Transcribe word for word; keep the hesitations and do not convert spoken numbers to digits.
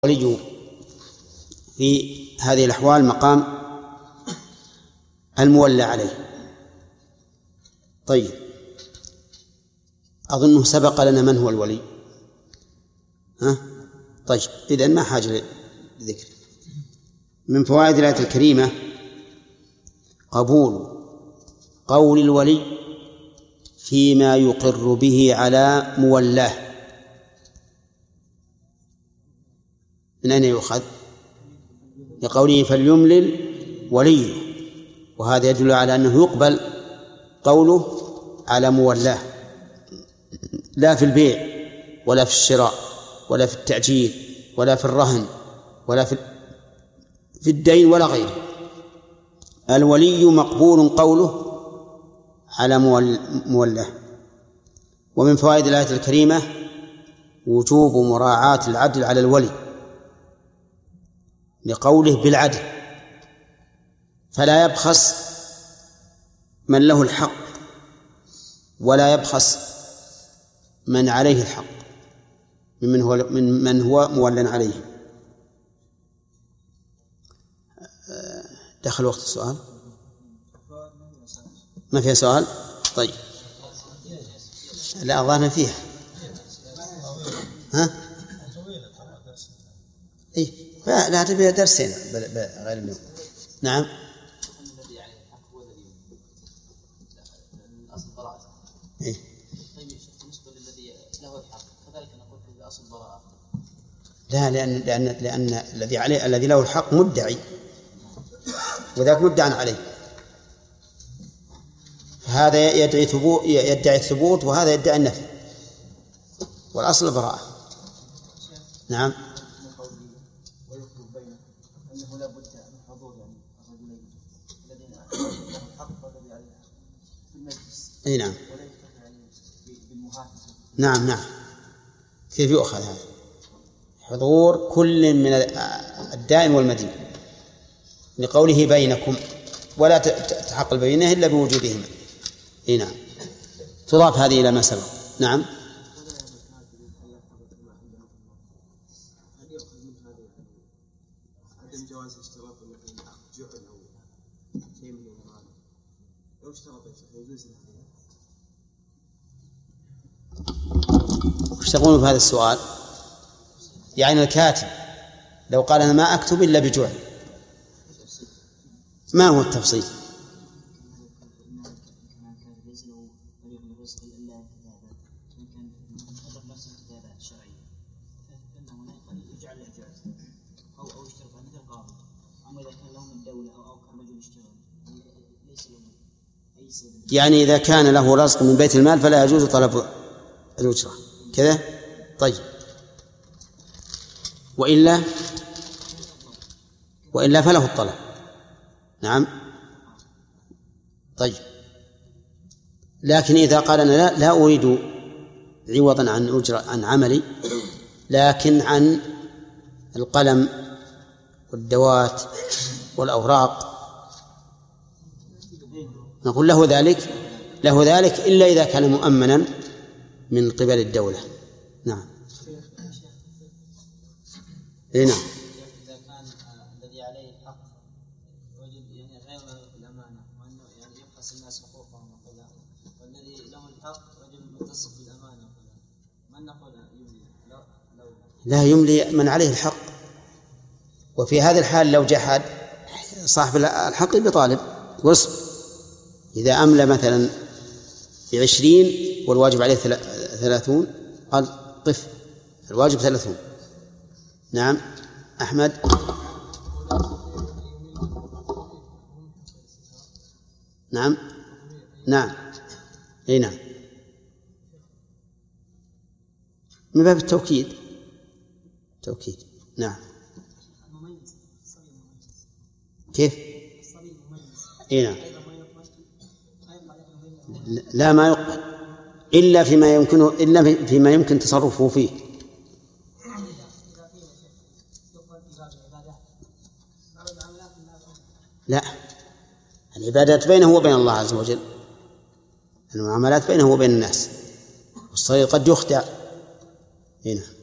ولي في هذه الأحوال مقام المولى عليه. طيب، أظنه سبق لنا من هو الولي. ها؟ طيب، إذن ما حاجة لذكر. من فوائد الآية الكريمة قبول قول الولي فيما يقر به على مولاه. من أين يؤخذ؟ لقوله فليملل وليه، وهذا يدل على أنه يقبل قوله على مولاه، لا في البيع ولا في الشراء ولا في التأجيل ولا في الرهن ولا في في الدين ولا غيره. الولي مقبول قوله على مولاه. ومن فوائد الآية الكريمة وجوب مراعاة العدل على الولي لقوله بالعدل، فلا يبخس من له الحق ولا يبخس من عليه الحق ممن هو من من هو مولى عليه. دخل وقت السؤال؟ ما فيها سؤال؟ طيب، لا أظن فيها. ها؟ إيه، لا تبي درسين غير اليوم. نعم. إيه؟ لا، لأن لأن لأن الذي عليه الذي له الحق مدعي، وذاك مدعى عليه، فهذا يدعي ثبوت يدعي الثبوت وهذا يدعي النفي، والأصل البراءة. نعم. اي نعم. نعم نعم. كيف يؤخذ هذا؟ حضور كل من الدائم والمدين لقوله بينكم، ولا تحقق بينه إلا بوجودهما. اي نعم. تضاف هذه إلى ما سبق. نعم. وش تقول في هذا السؤال؟ يعني الكاتب لو قال أنا ما أكتب إلا بجعل، ما هو التفصيل؟ يعني إذا كان له رزق من بيت المال فلا يجوز طلب الأجرة كذا. طيب، وإلا وإلا فله الطلب. نعم. طيب، لكن إذا قال أنا لا, لا أريد عوضا عن أجرة عن عملي، لكن عن القلم والدوات والأوراق، نقول له ذلك له ذلك إلا إذا كان مؤمنا من قبل الدولة. نعم. إيه نعم. إذا كان الذي عليه الحق وجد يعني غير الأمانة، وأنه يعني يبخس الناس حقوقهم وكذا، والذي له الحق رجل متصف بالأمانة وكذا، من نقول يملي؟ لا يملي من عليه الحق. وفي هذه الحال لو جحد صاحب الحق بطالب وصف، إذا أملى مثلا بعشرين والواجب عليه ثلاثون قال قف، الواجب ثلاثون. نعم. أحمد. نعم نعم. أي نعم، من باب التوكيد. توكيد. نعم. كيف؟ أي نعم. لا، ما يقبل إلا فيما يمكنه إلا فيما يمكن تصرفه فيه. لا، العبادات بينه وبين الله عز وجل، المعاملات بينه وبين الناس، والصغير قد يخدع. هنا